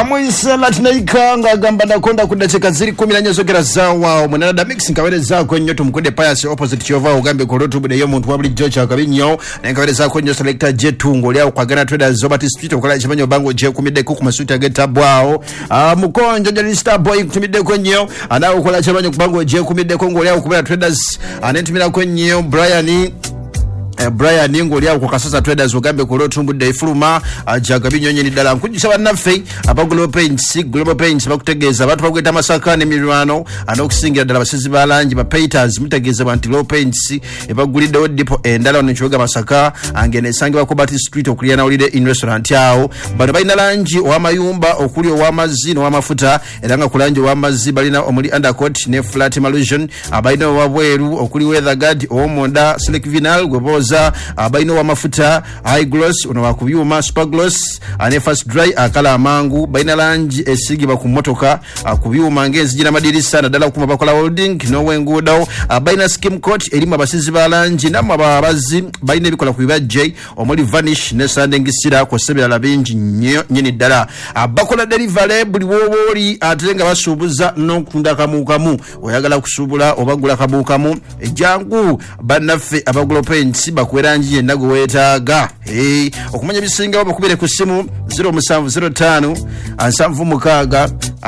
Bamuisa Latina ikanga gamba nakonda kudacheka ziri 10 nyezogera zawa mwenada mix nkaweleza ko nyoto mkunde pious opposite chova ugambe korotu bude yo muntu wabuli George akabinyo nkaweleza ko nyo selector jetungo lya kwagana traders Robert Street okola chimanyo bango je kumide ku kumasuta geta bwao mukonjo journalista boy kutumide ko nyo ana okola chimanyo bango je kumide ko ngolya kubera traders anetumira ko nyo Brian Ngolya ku kasasa traders ugambe korotu bude ifuluma ajagabinyo nyeni dala nkujisa banafe abagulo global paints bakutegeza abantu bagweta masaka ne mirwano anokusingira dala basizi balangi ba painters mutegeza bantu global paints ebagulide odipo endala n'ekibuga masaka angene sangi bakobati street okuliya na ulide in restaurant yao bano balina langi owamayumba okuli owamazzi n'owamafuta era nga kulangi owamazzi balina omuli undercoat ne flat malusion abalina owabweru okuli weather guard omonda select vinyl gweboza abalina owamafuta high gloss ono wakubyuma super gloss ane fast dry akala amangu balina langi esigibwa ku motoka kubyuma ngenzijira madirisa nadala kuma bakola holding nowengudo balina skim coat elimu abasizi balangi namwe ababazi balina ebikola ku bibajje omuli vanish ne sanding sira ko sebera labingi nyini dala bakola delivery buli woboli atenga basubuza nokunda kamukamu oyagala kusubula obagula kamukamu ejangu banafe abagula paints bakweranji endago wetaga okumanya bisinga obakubire ku simu 0705 976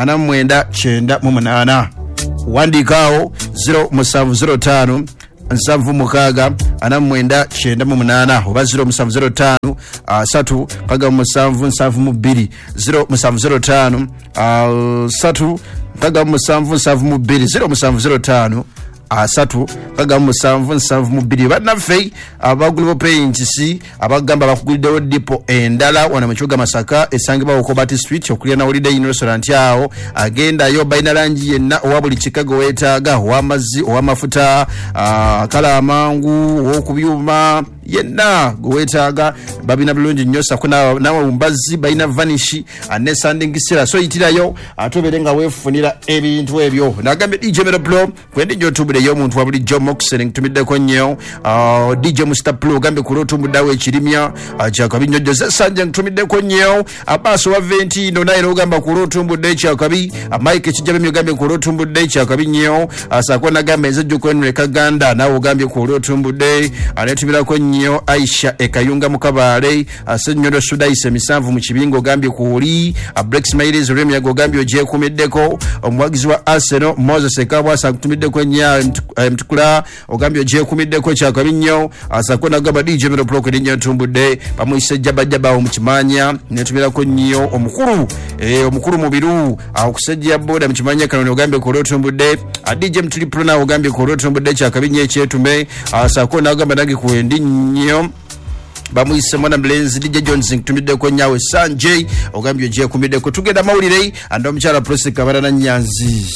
4998 wandikao 0705 976 4998 oba 0705 3 kaga 772 0705 3 kaga 772 0705 asatu kaga musanvu mubiri banafe abagulbo paints abagamba bakugulide dipo endala wana mchuga masaka esangibwa okobati street okuliya na holiday in restaurant yao agenda yo baina langi yenna owabuli Chicago wetaga wamazi owamafuta kala amangu okubyuma yenna gwetaga babina bulungi nyosa kuna nawe umbazi baina vanish ane sanding sira so itirayo atoberenga wefunira ebintu ebyo nagambe DJ Meloplo kwendi YouTube yo muntu wabuli Joe Moxering tumide ko nyo DJ Mustaplo gambe kurotu mudawe chirimya achakabi nyoza sanje tumide ko nyo abaso wa 20 ndo nayo gamba kurotu mudawe chakabi Mike chijabe myo gambe kurotu mudawe chakabi nyo asakona gambe zejo kwenwe kaganda nawo gambe kurotu mudawe anetumira ko nyo Aisha ekayunga mukabale asenyodo sudaise misanvu mu kibingo gambye kuuli Brex Miles Remya go gambye je kumideko omwagizi wa Arsenal Moses ekabwa sakutumideko nya mtukula ogambye je kumideko kyakabinyo asakona gaba DJ Meloplo kwenye tumbude pamuise jaba omukimanya netumira ko nnyo omukuru mubiru akusejja boda mukimanya kanone ogambye ko tumbude DJ Mtulipro na ogambye ko tumbude kyakabinye kyetume asakona gaba nagi kuendi nnyo bamuise mwana mlenzi DJ Jones tumide ko nyawe Sanjay ogambye je kumide ko tugenda mawulire ando mchala Prosek kabana na Nyanzi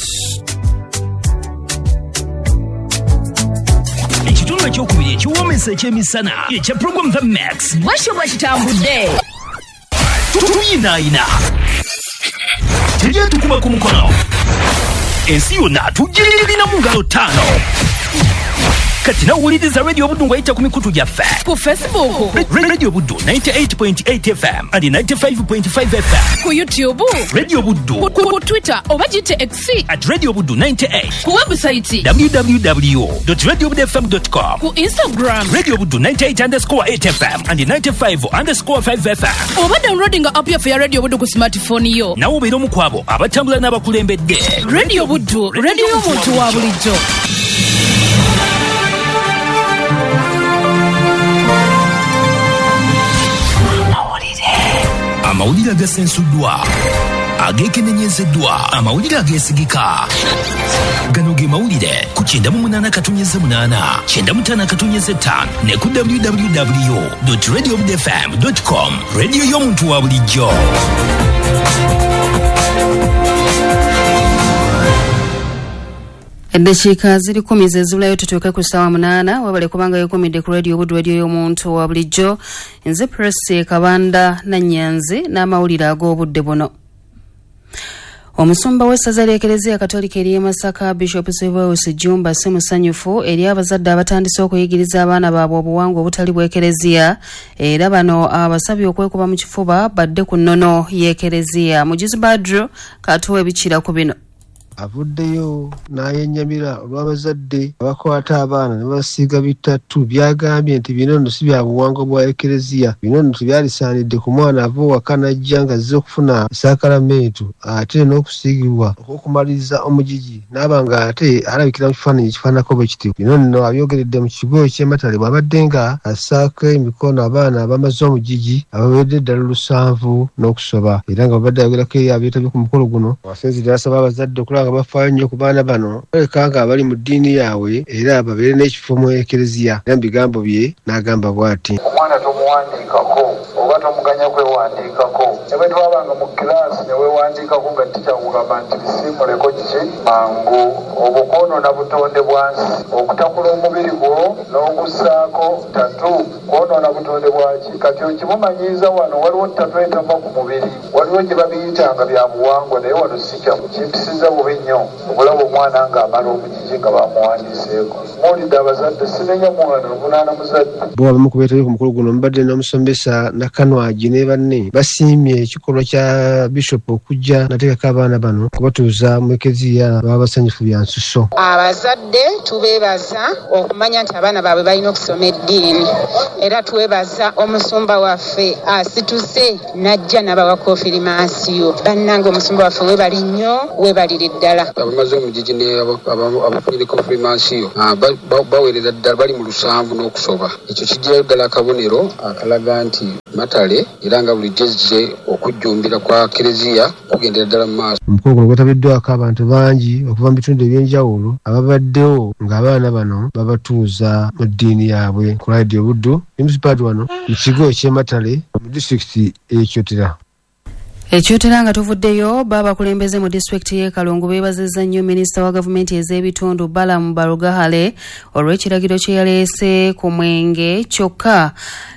ekitulo kyokubiri kiwomesa ekyemisana ekya program The Max washo bashitambudde tuyinaina tujye tukuba ku mukono ensi yonna tugirira mu ngalo 5 kati na ulidiza Radio Buddu ngwaita kumikutu jaffe ku Facebook Radio Buddu 98.8 FM and 95.5 FM ku YouTube Radio Buddu ku Twitter obajite X @Radio Buddu 98 ku website www.radiobuddufm.com ku Instagram Radio Buddu 98_8 FM and 95_5 FM oba downloading app ya Radio Buddu ku smartphone yo nawo bero mukwabo abatambula n'abakulembedde Radio Buddu radio y'omuntu wa bulijjo amawulire agasensuddwa agekenenyezeddwa amawulire agesigika gano ge mawulire ku 98.8 95.5 ne ku www.radiobuddufm.com radio y'omuntu wa bulijjo Eddakiika ziri 10 zezulayo tutuuke ku ssaawa 8 wabale kubanga yekomidde ku Radio Buddu radio y'omuntu wa bulijjo nze Press Kabanda na Nyanzi n'amawulire ag'obudde buno. Omusumba w'essaza ly'Eklezia Katolika ery'e Masaka Bishop Severus Jumba si musanyufu eri abazadde abatandise okuyigiriza abaana baabwe obuwangwa obutali bw'Eklezia era bano abasabye okwekuba mu kifuba badde ku nnono y'Eklezia. Mujizi Badru katuwa ebikira ku bino. Avuddeyo n'ayennyamira olw'abazadde abakwata abaana ne basiiga bitatu byagambye nti bino nno si bya buwangwa bwa Eklezia, bino nno tebyalisaanidde ku mwana ava ewaka n'ajja ng'azze okufuna sakalamentu ate n'okusiigibwa okw'okumaliriza omugigi n'aba ng'ate alabikira mu kifaananyi ekifaanako bwe kityo. Bino nno abyogeredde mu kigo ky'e Matale bw'abadde nga assaako emikono abaana abamaze omugigi abawedde ddala 7 n'okusoba era nga babadde ayogerako eri abeetabye ku mukolo guno. Wasenzi asaba abazadde okulaba bafaayo nnyo ku baana bano baleka nga abali mu ddiini yaabwe era babeere n'ekifo mu Eklezia. Era mu bigambo bye n'agamba bw'ati: omwana tomuwandiikako oba tomuganya kwewandiikako. Ne bwe twabanga mu kiraasi ne weewandiikako nga tikyakugamba nti bisiimuleko kiki mangu. Obwo kwonoona butonde bwa nsi, okutakula omubiri gwo n'ogussaako tatu, kwonoona butonde bwaki. Kati okimumanyiiza wano waliwo tatu etava ku mubiri, waliwo gye babiyitanga bya buwangwa naye wano si kyamu. Kimpisiza bubi nnyo obulaba omwana ng'amala omugigi nga bamuwandiiseeko. Muwulidde abazadde, sinenya mwana ovunaana muzadde. Bo abamu ku beetabye ku mukolo guno mubadde n'omusomesa Nakanwagi ne banne basiimye ekikolwa kya Bishop okujja nateekako abaana bano kubatuuza mu Eklezia baba basanyufu bya nsuso. Abazadde tubeebaza okumanya nti abaana baabwe balina okusoma eddiini era twebaza omusumba waffe asituse n'ajja n'abawa konfirimansiyo. Bannange omusumba waffe webali nnyo, webalire ddala. Abamaze omugigi ne abafunire konfirimansiyo baweerera ddala bali mu 7 n'okusoba. Ekyo kijjayo ddala akabonero akalaga nti Matale era nga bulijjo ezze okujjumbira kwa Eklezia kugendera ddala mu maaso. Omukolo guno gwetabiddwako abantu bangi okuva mu bitundu eby'enjawulo ababaddewo ng'abaana bano babatuuza mu ddiini yaabwe. Ku Radio Buddu, Municipality wano mu kigo ky'e Matale mu disitulikiti ey'Ekyotera. Ekyotera nga tuvuddeyo babakulembeze mu disitulikiti y'e Kalungu beebazizza nnyo minisita wa gavumenti ez'ebitundu Balamu Barugahale olw'ekiragiro kye yaleese ku mwenge kyokka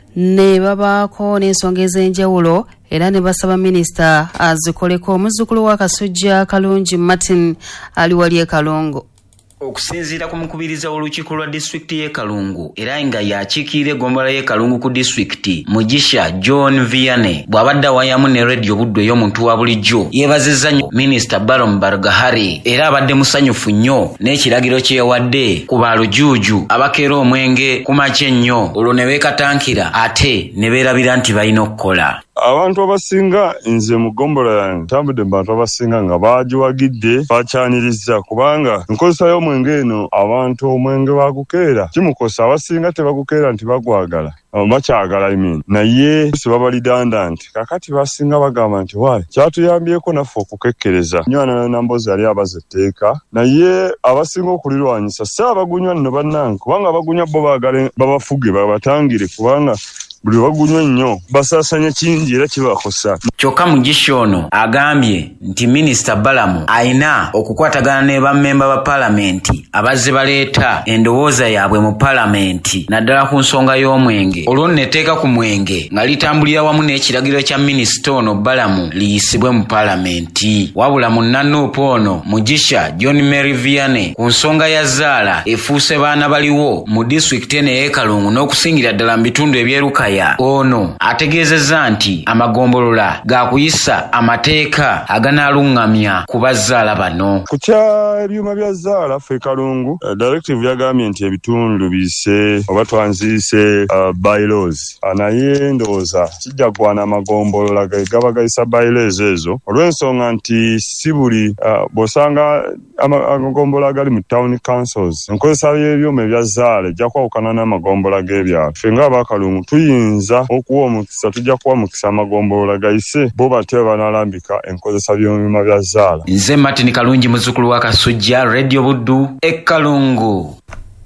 ne babaako n'ensonga ez'enjawulo era ne basaba minisita azikoleko. Omuzzukulu wa Kasujja Kalungi Martin ali wali e Kalungu. Okusinziira ku mukubiriza w'olukiiko lwa disitulikiti y'e Kalungu era nga yakiikirira eggombolola y'e Kalungu ku disitulikiti Mugisha John Vianney bw'abadde awayamu ne Radio Buddu ey'omuntu wa bulijjo yeebazizza nnyo minisita Balamu Barugahale era abadde musanyufu nnyo n'ekiragiro kye yawadde ku balujuuju abakeera omwenge ku makya ennyo olwo ne beekatankira ate ne beerabira nti balina okukola. Abantu abasinga nze mu ggombolola yange tambudde mu bantu abasinga nga bagiwagidde bakyaniriza kubanga enkozesa y'omwenge eno abantu omwenge bagukeera kimukosa abasinga tebagukeera nti bagwagala bakyagala naye sibaba redundant kakati basinga bagamba nti wale kyatuyambyeko naffe okukekkereza nywana nambozi ali abazetteeka naye abasinga okulirwanyisa si abagunywa nno bannange kubanga abagunywa bo baagala babafuge babatangire kubanga buli bagunywa nnyo basaasanya kingi era kibakosa. Kyokka Mugisha ono agambye nti minisita Balamu ayina okukwatagana ne bammemba ba paalamenti abazze baleeta endowooza yaabwe mu paalamenti naddala ku nsonga y'omwenge olwo neteeka ku mwenge nga litambulira wamu n'ekiragiro kya minisita ono Balamu liyisibwe mu paalamenti. Wabula mu Nanuupu ono Mugisha John Mary Vianney ku nsonga ya Zaala efuuse baana baliwo mu disitulikiti eno y'e Kalungu n'okusingira ddala mu bitundu ebyerukaya ono ategeezezza nti amagombolola gakuyisa amateeka aganaalungamya ku bazaala bano. Ku kya ebyuma bya Zaala ffe Kalungu directive yagambye nti ebitundu biyise oba twanziise bylaws naye ndowooza kijja kugwana amagombolola gaba gayisa bylaws ezo olw'ensonga nti si buli bw'osanga amagombolola gali mu town councils enkozesa y'ebyuma ebya Zaala ejja kwawukana n'amagombolola g'ebyalo. Ffe ng'Abakalungu tuyinza okuwa omukisa tujja kuwa mukisa amagombolola gayise bo bate banalambika enkozesa by'ebyuma bya Zaala. Nze Martin Kalungi muzzukulu wa Kasujja Radio Buddu e Kalungu.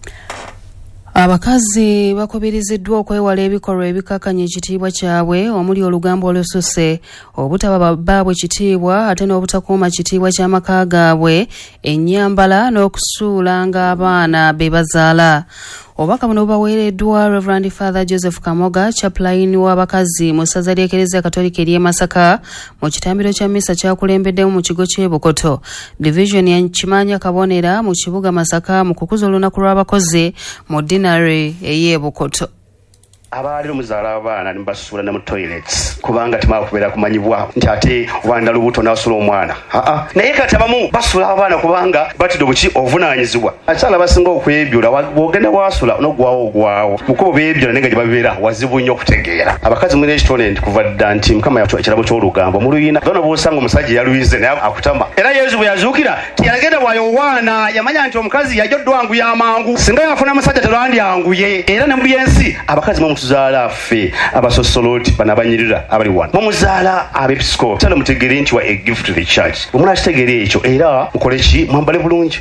Abakazi bakubiriziddwa okwewala ebikolwa ebikakanya ekitiibwa kyabwe omuli olugambo olususse obutaba baabwe kitiibwa ate n'obutakuuma kitiibwa ky'amaka gaabwe ennyambala n'okusuulanga abaana be bazaala. obubaka buno bubaweereddwa Reverend Father Joseph Kamoga chaplain w'abakazi mu ssaza ly'Eklezia Katolika ery'e Masaka mu kitambiro kya mmisa kyakulembeddemu mu kigo ky'e Bukoto division ya Kimanya Kabonera mu kibuga Masaka mu kukuza olunaku lw'abakozi mu dinari ey'e Bukoto. Abaali omuzaala abaana nimbasuula ne mu toilets kubanga temala kubeera kumanyibwa nti ate wanda lubuto n'asula omwana naye kati abamu basula abaana kubanga batidde buki obuvunaanyizibwa akyala abasinga okwebyula wogenda wasula n'ogwawo mukubo beebyula naye nga gye babeera wazibu nnyo okutegeera abakazi mu restaurant kuva dda nti mukama ekirabo ky'olugambo mu luyina dona bw'osanga omusajja yaluyize naye akutama era yesu bwe yazuukira tiyalagenda bwayowaana yamanya nti omukazi yajoddwanguya amangu singa yafuna omusajja terwandyanguye era ne mu byensi abakazi muzaala ffe abasosoloti bana abanyirira abali wano mumuzaala abepiskopi tala mutegere nti wa a gift to the church omuna akitegere ekyo era mukole ki mwambale bulungi.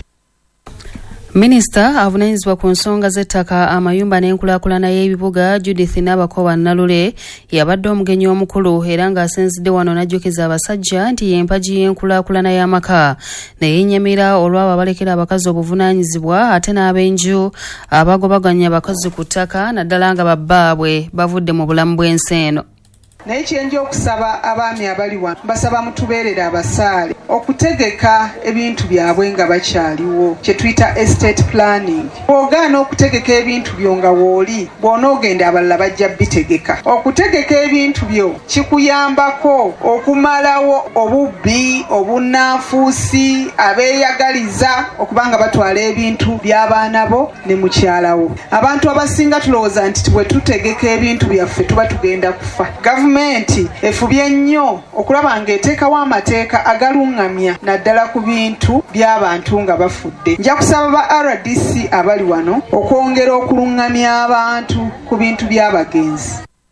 Minisita avunaanyizibwa ku nsonga z'ettaka amayumba n'enkulaakulana y'ebibuga Judith Nabakoba Nalule yabadde omugenyi omukulu era ng'asinzidde wano n'ajjukiza abasajja nti y'empagi y'enkulaakulana y'amaka naye nnyamira olw'abo abalekera abakazi obuvunaanyizibwa ate n'ab'enju abagobaganya abakazi ku ttaka naddala nga babbaabwe bavudde mu bulamu bw'ensi eno. Naye kyenja okusaba abaami abali wano mbasaba mutubeerere abasaale okutegeka ebintu byabwe nga bakyaliwo kye tuyita estate planning. Bw'ogaana okutegeka ebintu byo nga wooli bw'onoogenda abalala bajja bitegeka. Okutegeka ebintu byo kikuyambako okumalawo obubbi obunnanfuusi abeeyagaliza okubanga batwala ebintu by'abaana bo ne mukyalawo. Abantu abasinga tulowooza nti bwe tutegeka ebintu byaffe tuba tugenda kufa. Gavumenti efubye nnyo okulaba ng'eteekawo amateeka agalungamya naddala ku bintu by'abantu nga bafudde. Nja kusaba ba RDC abali wano okwongera okulungamya abantu ku bintu by'abagenzi.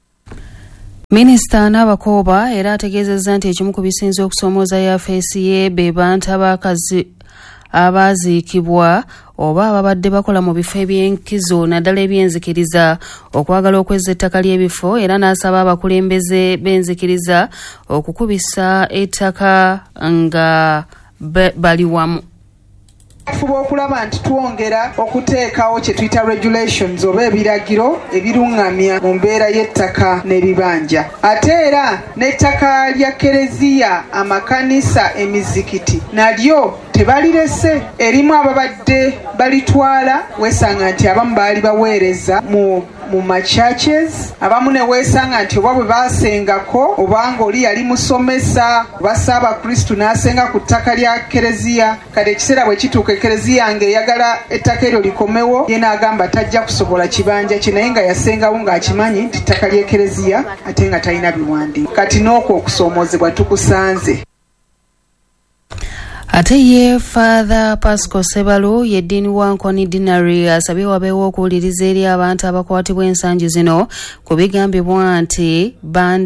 Minisita Nabakoba era ategeezezza nti ekimu ku bisinze okusoomooza yafeesi ye be bantu abakazi abaziikibwa oba ababadde bakola mu bifo eby'enkizo naddala eby'enzikiriza okwagala okweza ettaka ly'ebifo era n'asaba abakulembeze b'enzikiriza okukubisa ettaka nga bali wamu. Tufuba okulaba nti twongera okuteekawo kye tuyita regulations oba ebiragiro ebirungamya mu mbeera y'ettaka n'ebibanja. Ate era n'ettaka lya Kereziya, amakanisa, emizikiti nalyo tebalirese. Erimu ababadde balitwala weesanga nti abamu baali baweereza mu churches, abamu ne weesanga nti oba bwe baasengako obanga oli yali musomesa basaba Kristu n'asenga ku ttaka lya Kereziya kale ekiseera bwe kituuka Kereziya ng'eyagala ettaka eryo likomewo ye n'agamba tajja kusobola kibanja kye naye nga yasengawo ng'akimanyi nti ttaka ly'e Kereziya ate nga talina biwandiiko. Kati n'okwo okusoomoozebwa tukusanze. Ate ye Father Pascal Sebalu yeddiini wa Nkoni Dinari asabye wabeewo okuwuliriza eri abantu abakwatibwa ensangi zino ku bigambibwa nti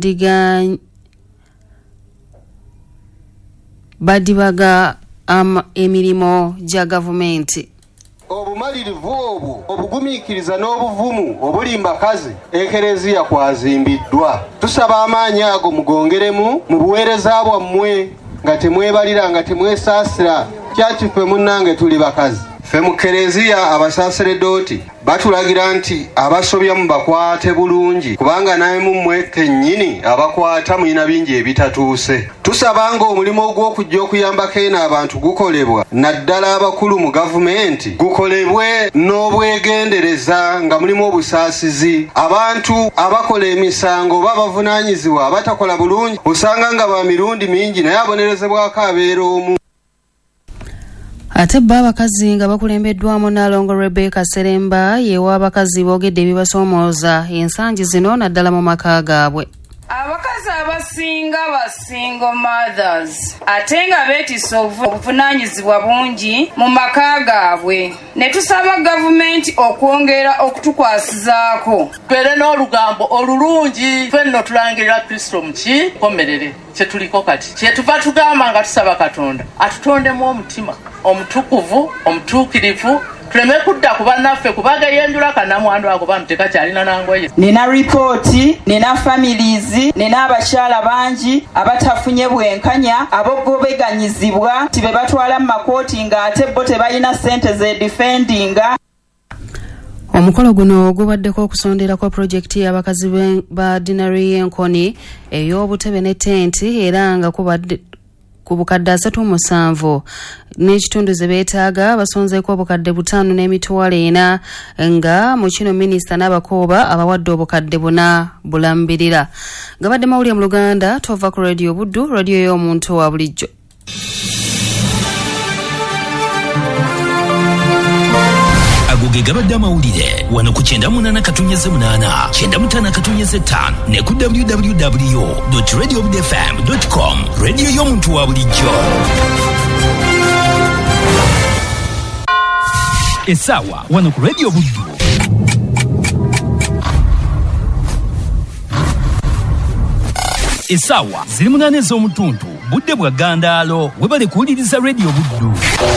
badibaga emirimu gya gavumenti. Obumalirivu obwo obugumiikiriza n'obuvumu obulimba kazi Ekereziya kwazimbiddwa. Tusaba amaanyi ago mugongeremu mu buweereza bwammwe nga temwebalira nga temwesaasira kyaki ffe munnange tuli bakazi. Ffe mu Kereziya abasaseredooti batulagira nti abasobya mu bakwate bulungi kubanga naye mummwe kennyini abakwata mulina bingi ebitatuuse. Tusaba nga omulimu ogw'okujja okuyambako eno abantu gukolebwa naddala abakulu mu gavumenti gukolebwe n'obwegendereza nga mulimu obusaasizi. Abantu abakola emisango oba bavunaanyizibwa abatakola bulungi osanga nga ba mirundi mingi naye abonerezebwako abeera omu. Ate bo abakazi nga bakulembeddwamu Nalongo Rebecca Seremba yewa abakazi boogedde ebibasoomooza ensangi zino naddala mu maka gaabwe. Abakazi abasinga ba single mothers ate nga beetisa obuvunaanyizibwa bungi mu maka gaabwe. Ne tusaba gavumenti okwongera okutukwasizaako. Tubeere n'olugambo olulungi ffenno tulangirira Kristo mu kikomerere kye tuliko kati. Kye tuva tugamba nga tusaba Katonda atutondemu omutima omutukuvu omutuukirivu tuleme kudda ku bannaffe kubaga yenjula kannamwandu ako bamuteka kyalina nangoye. Nina ripooti, nina families, nina abakyala bangi abatafunye bwenkanya abogobeganyizibwa nti be batwala mu makooti ng'ate bo tebalina ssente ze defendinga. Omukolo guno gubaddeko okusondera kwa projekti y'abakazi ba dinari y'enkoni ey'obutebe ne tenti era nga kubadde ku bukadde 37 n'ekitundu ze beetaaga basonzeeko obukadde 5 n'emitwalo 4 nga mu kino minisita n'abakooba abawadde obukadde 4 bulambirira. Gabadde mawulire mu Luganda tova ku radio Buddu, radio y'omuntu wa bulijjo. Agoge gabadde amawulire wano ku 98.8 95 ne ku www.radiobudfm.com radio y'omuntu wa bulijjo. Esawa wano ku radio Buddu. Esawa ziri 8 ez'omutuntu budde bwa Gandaalo webale kuwuliriza radio Buddu.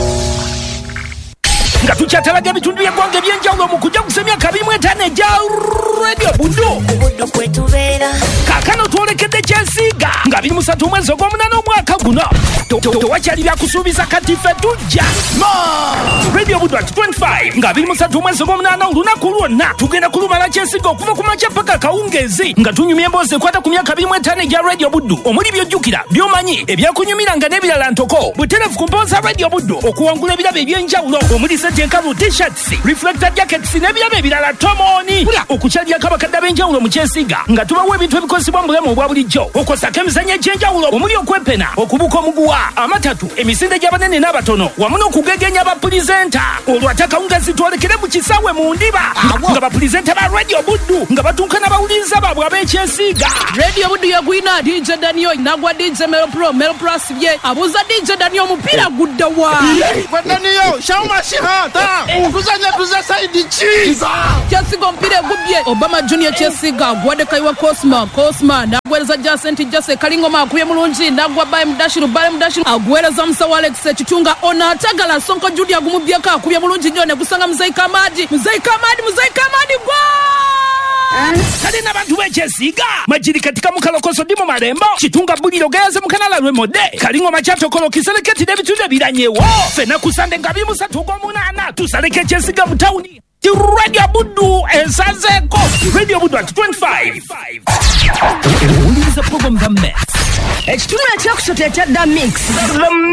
Nga tukyatalaga ebitundu by'eggwanga ebyenjawulo mu kujja kusemya 25 egya radio Buddu. Kaakano twolekedde Kyesiiga nga 23 mwezi ogw'omunaana omwaka guno. Tewakyali byakusuubiza kati ffe tujja. Radio Buddu at 25 nga 23 mwezi ogw'omunaana olunaku lwonna tugenda kulumala Kyesiiga okuva ku makya paka kawungeezi nga tunyumya emboozi ekwata ku myaka 25 egya radio Buddu omuli by'ojjukira by'omanyi ebyakunyumiranga n'ebirala ntoko butereevu ku mpooza radio Buddu okuwangula ebirabo eby'enjawulo omuli enkalu t-shirts, reflector jackets n'ebirabo ebirala tomoni. Okukyalira kabakadde ab'enjawulo mu Kyesiiga nga tubawa ebintu ebikozesebwa mu bulamu obwa bulijjo okosako emizannyo egy'enjawulo omuli okwepena, okubuka omuguwa, amatatu, emisinde gy'abanene n'abatono wamu n'okugegenya abapulizenta. Olwo ate akawungeezi twolekere mu kisaawe mu ndiba nga bapulizenta ba radio Buddu nga batunkana bawuliriza baabwe ab'ekyesiiga. Radio Buddu yagwina DJ Daniel nagwa DJ Melo Pro asibye abuuza DJ Daniel omupiira gudda wa Daniel shawma shihata kuzanya saidi chiza Kyesiiga omupiira egubye Obama Junior Kyesiiga agwadde kaiwa Cosma nagwereza Jacent Jase Kalingoma akuye mulungi nagwa Baye Mudashiru agwereza Musawa Alex Ekitunga ono atagala Sonko Judy agumubyeko akuye mulungi nnyo ne gusanga Muzaika Amadi gwa kale n'abantu b'Ekyesiiga majiri katika mukalokoso ndi mu malembo Kitunga buliro geyaze mu kanala lw'emode Kalingoma kyatokolo kiseleketi n'ebitundu ebiranyewo fena kusande nga 23 tusaleke Ekyesiiga mu tawuni Radio Buddu esazeeko Radio Buddu at 25 owuliriza program The Mix ekitundu ekyakusota ekya The Mix